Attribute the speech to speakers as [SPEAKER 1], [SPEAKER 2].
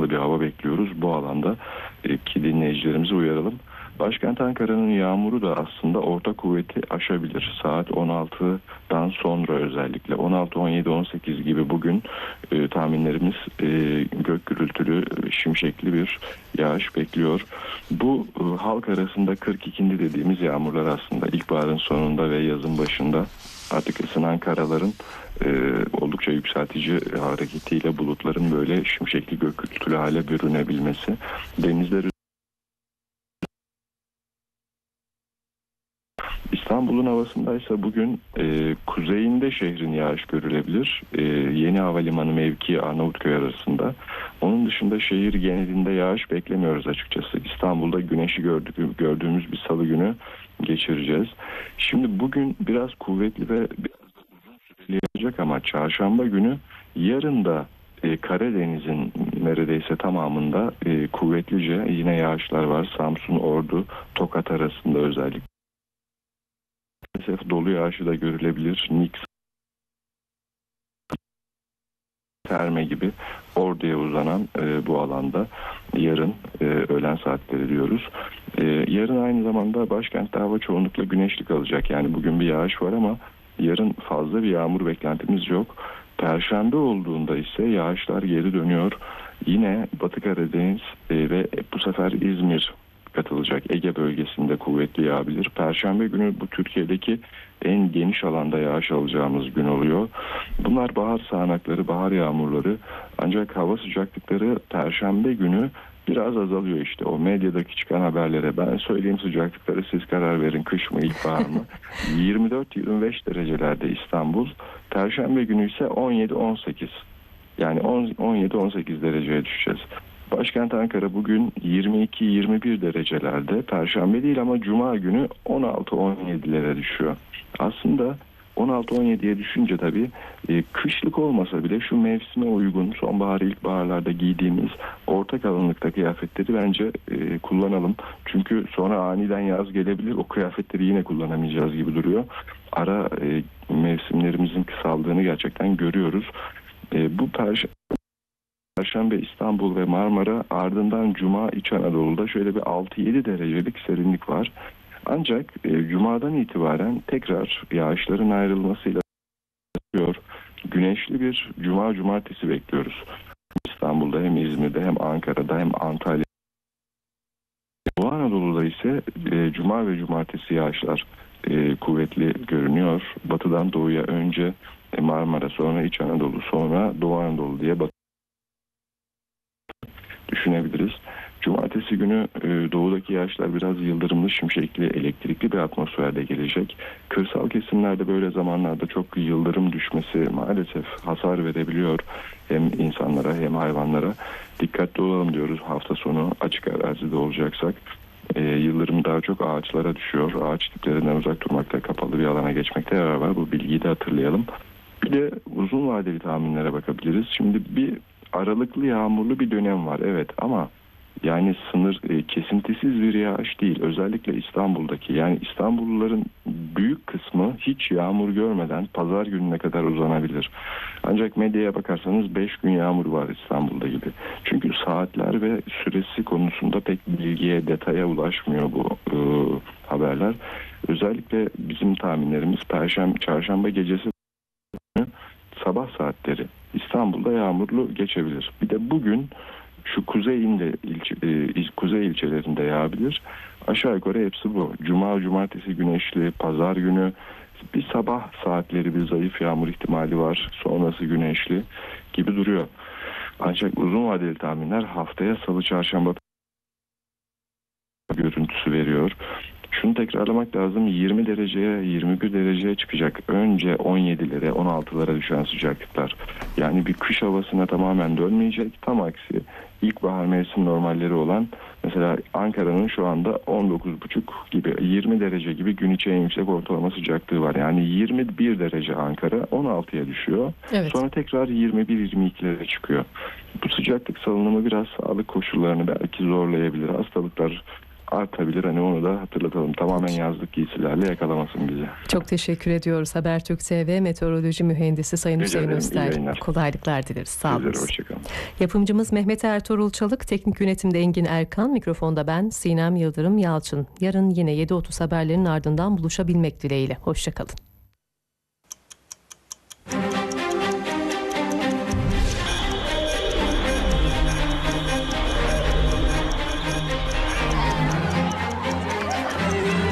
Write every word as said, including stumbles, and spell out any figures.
[SPEAKER 1] yağışlı bir hava bekliyoruz. Bu alanda e, ki dinleyicilerimizi uyaralım. Başkent Ankara'nın yağmuru da aslında orta kuvveti aşabilir. Saat on altıdan sonra özellikle on altı, on yedi, on sekiz gibi bugün e, tahminlerimiz e, gök gürültülü, şimşekli bir yağış bekliyor. Bu e, halk arasında kırk ikindi dediğimiz yağmurlar aslında ilkbaharın sonunda ve yazın başında artık ısınan karaların e, oldukça yükseltici hareketiyle bulutların böyle şimşekli gök gürültülü hale bürünebilmesi, denizler İstanbul'un havasındaysa bugün e, kuzeyinde şehrin yağış görülebilir. E, Yeni Havalimanı mevki Arnavutköy arasında. Onun dışında şehir genelinde yağış beklemiyoruz açıkçası. İstanbul'da güneşi gördük, gördüğümüz bir salı günü geçireceğiz. Şimdi bugün biraz kuvvetli ve biraz da uzun süreli yağacak ama çarşamba günü yarın da e, Karadeniz'in neredeyse tamamında e, kuvvetlice yine yağışlar var. Samsun, Ordu, Tokat arasında özellikle. Maalesef dolu yağışı da görülebilir. Niks, Terme gibi Ordu'ya uzanan e, bu alanda yarın e, öğlen saatleri diyoruz. E, yarın aynı zamanda başkentte hava çoğunlukla güneşli kalacak. Yani bugün bir yağış var ama yarın fazla bir yağmur beklentimiz yok. Perşembe olduğunda ise yağışlar geri dönüyor. Yine Batı Karadeniz e, ve bu sefer İzmir katılacak. Ege bölgesinde kuvvetli yağabilir. Perşembe günü bu Türkiye'deki en geniş alanda yağış alacağımız gün oluyor. Bunlar bahar sağanakları, bahar yağmurları. Ancak hava sıcaklıkları Perşembe günü biraz azalıyor işte. O medyadaki çıkan haberlere ben söyleyeyim sıcaklıkları, siz karar verin, kış mı ilkbahar mı? yirmi dört yirmi beş derecelerde İstanbul. Perşembe günü ise on yedi on sekiz. Yani on yedi on sekiz dereceye düşeceğiz. Başkent Ankara bugün yirmi iki yirmi bir derecelerde. Perşembe değil ama Cuma günü on altı on yedilere düşüyor. Aslında on altı on yediye düşünce tabii e, kışlık olmasa bile şu mevsime uygun sonbahar ilkbaharlarda giydiğimiz orta kalınlıkta kıyafetleri bence e, kullanalım. Çünkü sonra aniden yaz gelebilir, o kıyafetleri yine kullanamayacağız gibi duruyor. Ara e, mevsimlerimizin kısaldığını gerçekten görüyoruz. E, bu perşembe Perşembe İstanbul ve Marmara, ardından Cuma İç Anadolu'da şöyle bir altı yedi derecelik serinlik var. Ancak e, Cuma'dan itibaren tekrar yağışların ayrılmasıyla güneşli bir Cuma Cumartesi bekliyoruz. İstanbul'da hem İzmir'de hem Ankara'da hem Antalya'da. Doğu Anadolu'da ise e, Cuma ve Cumartesi yağışlar e, kuvvetli görünüyor. Batıdan doğuya önce e, Marmara, sonra İç Anadolu, sonra Doğu Anadolu diye batı düşünebiliriz. Cumartesi günü e, doğudaki yağışlar biraz yıldırımlı, şimşekli, elektrikli bir atmosferde gelecek. Kırsal kesimlerde böyle zamanlarda çok yıldırım düşmesi maalesef hasar verebiliyor. Hem insanlara hem hayvanlara. Dikkatli olalım diyoruz hafta sonu açık arazide olacaksak. E, yıldırım daha çok ağaçlara düşüyor. Ağaç tiplerinden uzak durmakta, kapalı bir alana geçmekte yarar var. Bu bilgiyi de hatırlayalım. Bir de uzun vadeli tahminlere bakabiliriz. Şimdi bir aralıklı yağmurlu bir dönem var, evet, ama yani sınır e, kesintisiz bir yağış değil. Özellikle İstanbul'daki, yani İstanbulluların büyük kısmı hiç yağmur görmeden pazar gününe kadar uzanabilir. Ancak medyaya bakarsanız beş gün yağmur var İstanbul'da gibi. Çünkü saatler ve süresi konusunda pek bilgiye, detaya ulaşmıyor bu e, haberler. Özellikle bizim tahminlerimiz Perşembe, Çarşamba gecesi sabah saatleri İstanbul'da yağmurlu geçebilir. Bir de bugün şu kuzey inde ilçe, e, kuzey ilçelerinde yağabilir. Aşağı yukarı hepsi bu. Cuma, cumartesi güneşli, pazar günü bir sabah saatleri bir zayıf yağmur ihtimali var. Sonrası güneşli gibi duruyor. Ancak uzun vadeli tahminler haftaya salı, çarşamba görüntüsü veriyor. Şunu tekrarlamak lazım, yirmi dereceye yirmi bir dereceye çıkacak. Önce on yedilere on altılara düşen sıcaklıklar. Yani bir kış havasına tamamen dönmeyecek. Tam aksi ilkbahar mevsim normalleri olan mesela Ankara'nın şu anda on dokuz buçuk gibi, yirmi derece gibi gün içi en yüksek ortalama sıcaklığı var. Yani yirmi bir derece Ankara on altıya düşüyor. Evet. Sonra tekrar yirmi bir yirmi ikilere çıkıyor. Bu sıcaklık salınımı biraz sağlık koşullarını belki zorlayabilir. Hastalıklar artabilir. Hani onu da hatırlatalım. Tamamen yazlık giysilerle yakalamasın bizi.
[SPEAKER 2] Çok teşekkür ediyoruz. Habertürk T V Meteoroloji Mühendisi Sayın
[SPEAKER 1] Rica
[SPEAKER 2] Hüseyin
[SPEAKER 1] ederim,
[SPEAKER 2] Öster.
[SPEAKER 1] iyi yayınlar.
[SPEAKER 2] Kolaylıklar dileriz. Sağ olun.
[SPEAKER 1] Hoşçakalın.
[SPEAKER 2] Yapımcımız Mehmet Ertuğrul Çalık, teknik yönetimde Engin Erkan, mikrofonda ben Sinem Yıldırım Yalçın. Yarın yine yedi otuz haberlerin ardından buluşabilmek dileğiyle. Hoşçakalın.